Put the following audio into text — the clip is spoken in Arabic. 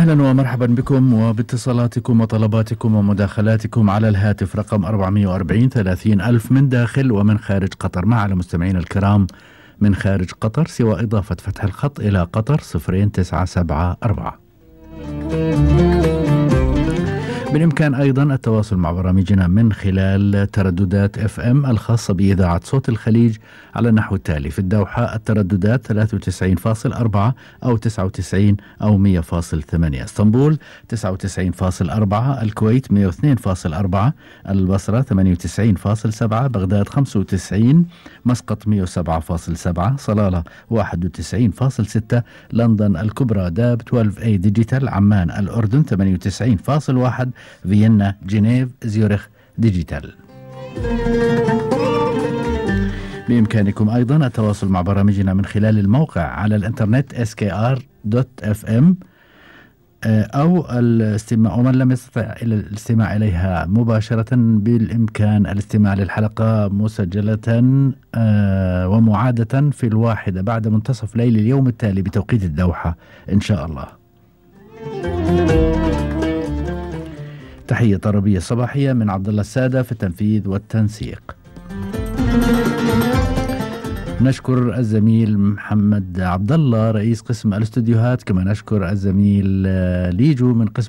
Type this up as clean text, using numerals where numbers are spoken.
أهلا ومرحبا بكم وباتصالاتكم وطلباتكم ومداخلاتكم على الهاتف رقم 440 30 ألف من داخل ومن خارج قطر. مع المستمعين الكرام من خارج قطر سوى إضافة فتح الخط إلى قطر 0974. بالإمكان أيضا التواصل مع برامجنا من خلال ترددات FM الخاصة بإذاعة صوت الخليج على النحو التالي: في الدوحة الترددات 93.4 أو 99 أو 100.8، اسطنبول 99.4، الكويت 102.4، البصرة 98.7، بغداد 95، مسقط 107.7، صلالة 91.6، لندن الكبرى داب 12A ديجيتال، عمان الأردن 98.1، فيينا جنيف زيورخ ديجيتال. بإمكانكم أيضا التواصل مع برامجنا من خلال الموقع على الإنترنت skr.fm أو الاستماع، ومن لم يستطع الاستماع إليها مباشرة بالإمكان الاستماع للحلقة مسجلة ومعادة في 1 بعد منتصف ليل اليوم التالي بتوقيت الدوحة إن شاء الله. تحية طربية صباحية من عبد الله السادة في التنفيذ والتنسيق. نشكر الزميل محمد عبد الله رئيس قسم الاستوديوهات، كما نشكر الزميل ليجو من قسم